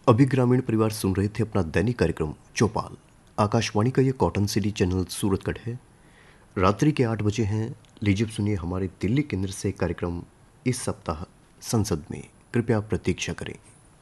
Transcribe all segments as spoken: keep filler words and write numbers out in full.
अभी ग्रामीण परिवार सुन रहे थे अपना दैनिक कार्यक्रम चौपाल। आकाशवाणी का ये कॉटन सिटी चैनल सूरतगढ़ है। रात्रि के आठ बजे हैं। लीजिए सुनिए हमारे दिल्ली केंद्र से कार्यक्रम इस सप्ताह संसद में। कृपया प्रतीक्षा करें।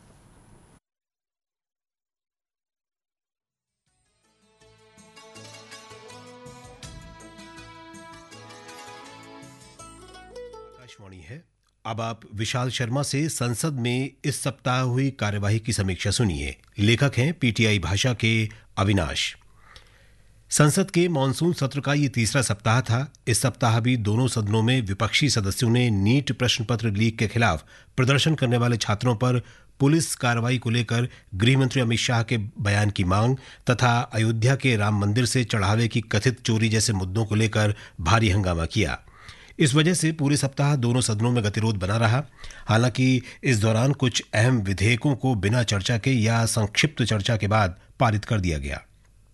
आकाशवाणी है। अब आप विशाल शर्मा से संसद में इस सप्ताह हुई कार्यवाही की समीक्षा सुनिए। लेखक हैं पीटीआई भाषा के अविनाश। संसद के मानसून सत्र का ये तीसरा सप्ताह था। इस सप्ताह भी दोनों सदनों में विपक्षी सदस्यों ने नीट प्रश्न पत्र लीक के खिलाफ प्रदर्शन करने वाले छात्रों पर पुलिस कार्रवाई को लेकर गृह मंत्री अमित शाह के बयान की मांग तथा अयोध्या के राम मंदिर से चढ़ावे की कथित चोरी जैसे मुद्दों को लेकर भारी हंगामा किया। इस वजह से पूरे सप्ताह दोनों सदनों में गतिरोध बना रहा। हालांकि इस दौरान कुछ अहम विधेयकों को बिना चर्चा के या संक्षिप्त चर्चा के बाद पारित कर दिया गया।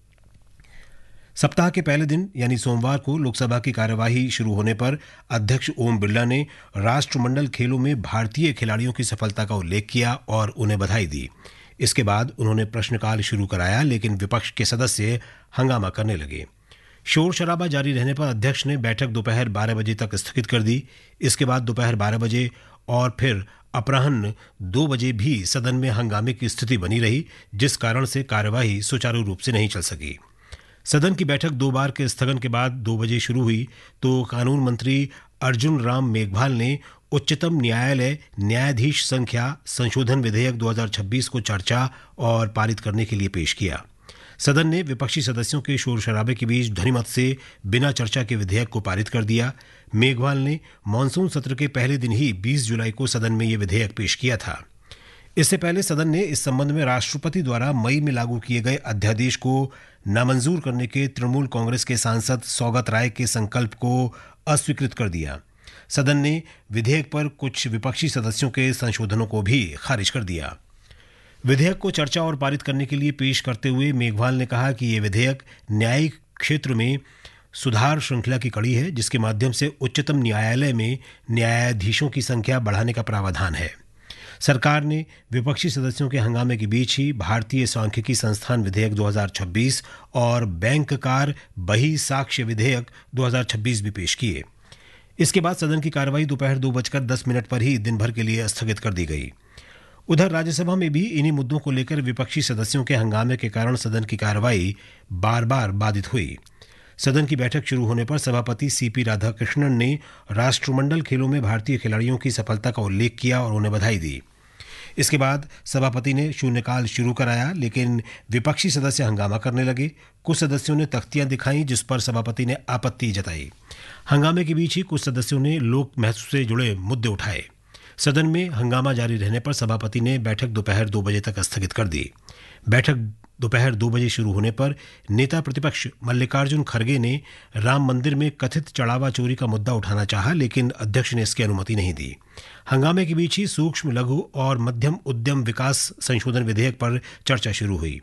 सप्ताह के पहले दिन यानी सोमवार को लोकसभा की कार्यवाही शुरू होने पर अध्यक्ष ओम बिरला ने राष्ट्रमंडल खेलों में भारतीय खिलाड़ियों की सफलता का उल्लेख किया और उन्हें बधाई दी। इसके बाद उन्होंने प्रश्नकाल शुरू कराया, लेकिन विपक्ष के सदस्य हंगामा करने लगे। शोर शराबा जारी रहने पर अध्यक्ष ने बैठक दोपहर बारह बजे तक स्थगित कर दी। इसके बाद दोपहर बारह बजे और फिर अपराह्न दो बजे भी सदन में हंगामे की स्थिति बनी रही, जिस कारण से कार्यवाही सुचारू रूप से नहीं चल सकी। सदन की बैठक दो बार के स्थगन के बाद दो बजे शुरू हुई तो कानून मंत्री अर्जुन राम मेघवाल ने उच्चतम न्यायालय न्यायाधीश संख्या संशोधन विधेयक दो हज़ार छब्बीस को चर्चा और पारित करने के लिए पेश किया। सदन ने विपक्षी सदस्यों के शोर शराबे के बीच ध्वनिमत से बिना चर्चा के विधेयक को पारित कर दिया। मेघवाल ने मानसून सत्र के पहले दिन ही बीस जुलाई को सदन में यह विधेयक पेश किया था। इससे पहले सदन ने इस संबंध में राष्ट्रपति द्वारा मई में लागू किए गए अध्यादेश को नामंजूर करने के तृणमूल कांग्रेस के सांसद सौगत राय के संकल्प को अस्वीकृत कर दिया। सदन ने विधेयक पर कुछ विपक्षी सदस्यों के संशोधनों को भी खारिज कर दिया। विधेयक को चर्चा और पारित करने के लिए पेश करते हुए मेघवाल ने कहा कि यह विधेयक न्यायिक क्षेत्र में सुधार श्रृंखला की कड़ी है, जिसके माध्यम से उच्चतम न्यायालय में न्यायाधीशों की संख्या बढ़ाने का प्रावधान है। सरकार ने विपक्षी सदस्यों के हंगामे के बीच ही भारतीय सांख्यिकी संस्थान विधेयक दो हज़ार छब्बीस और बैंककार बही साक्ष्य विधेयक दो हज़ार छब्बीस भी पेश किए। इसके बाद सदन की कार्रवाई दोपहर दो बजकर दस मिनट पर ही दिन भर के लिए स्थगित कर दी गई। उधर राज्यसभा में भी इन्हीं मुद्दों को लेकर विपक्षी सदस्यों के हंगामे के कारण सदन की कार्रवाई बार बार बाधित हुई। सदन की बैठक शुरू होने पर सभापति सीपी राधाकृष्णन ने राष्ट्रमंडल खेलों में भारतीय खिलाड़ियों की सफलता का उल्लेख किया और उन्हें बधाई दी। इसके बाद सभापति ने शून्यकाल शुरू कराया, लेकिन विपक्षी सदस्य हंगामा करने लगे। कुछ सदस्यों ने तख्तियां दिखाई, जिस पर सभापति ने आपत्ति जताई। हंगामे के बीच ही कुछ सदस्यों ने लोक महत्व से जुड़े मुद्दे उठाए। सदन में हंगामा जारी रहने पर सभापति ने बैठक दोपहर दो बजे तक स्थगित कर दी। बैठक दोपहर दो बजे शुरू होने पर नेता प्रतिपक्ष मल्लिकार्जुन खड़गे ने राम मंदिर में कथित चढ़ावा चोरी का मुद्दा उठाना चाहा, लेकिन अध्यक्ष ने इसकी अनुमति नहीं दी। हंगामे के बीच ही सूक्ष्म लघु और मध्यम उद्यम विकास संशोधन विधेयक पर चर्चा शुरू हुई।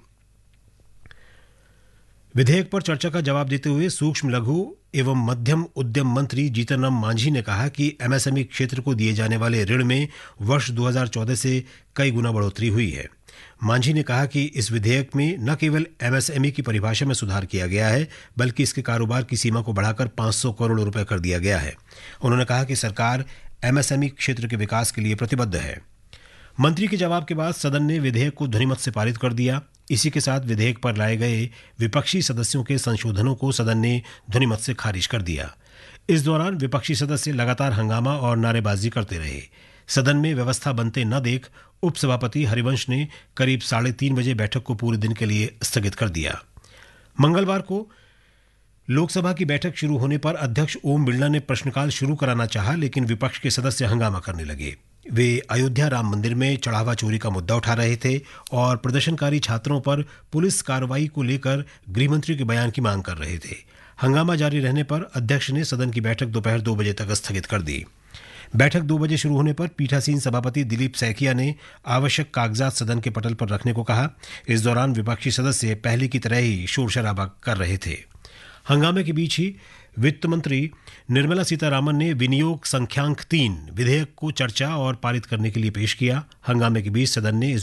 विधेयक पर चर्चा का जवाब देते हुए सूक्ष्म लघु एवं मध्यम उद्यम मंत्री जीतन राम मांझी ने कहा कि एमएसएमई क्षेत्र को दिए जाने वाले ऋण में वर्ष दो हज़ार चौदह से कई गुना बढ़ोतरी हुई है। मांझी ने कहा कि इस विधेयक में न केवल एमएसएमई की परिभाषा में सुधार किया गया है, बल्कि इसके कारोबार की सीमा को बढ़ाकर पाँच सौ करोड़ रुपए कर दिया गया है। उन्होंने कहा कि सरकार एमएसएमई क्षेत्र के विकास के लिए प्रतिबद्ध है। मंत्री के जवाब के बाद सदन ने विधेयक को ध्वनिमत से पारित कर दिया। इसी के साथ विधेयक पर लाए गए विपक्षी सदस्यों के संशोधनों को सदन ने ध्वनिमत से खारिज कर दिया। इस दौरान विपक्षी सदस्य लगातार हंगामा और नारेबाजी करते रहे। सदन में व्यवस्था बनते न देख उपसभापति हरिवंश ने करीब साढ़े तीन बजे बैठक को पूरे दिन के लिए स्थगित कर दिया। मंगलवार को लोकसभा की बैठक शुरू होने पर अध्यक्ष ओम बिरला ने प्रश्नकाल शुरू कराना चाहा, लेकिन विपक्ष के सदस्य हंगामा करने लगे। वे अयोध्या राम मंदिर में चढ़ावा चोरी का मुद्दा उठा रहे थे और प्रदर्शनकारी छात्रों पर पुलिस कार्रवाई को लेकर गृहमंत्री के बयान की मांग कर रहे थे। हंगामा जारी रहने पर अध्यक्ष ने सदन की बैठक दोपहर दो बजे तक स्थगित कर दी। बैठक दो बजे शुरू होने पर पीठासीन सभापति दिलीप सैकिया ने आवश्यक कागजात सदन के पटल पर रखने को कहा। इस दौरान विपक्षी सदस्य पहले की तरह ही शोर शराबा कर रहे थे। हंगामे के बीच ही वित्त मंत्री निर्मला सीतारामन ने विनियोग संख्यांक तीन विधेयक को चर्चा और पारित करने के लिए पेश किया। हंगामे के बीच सदन ने इस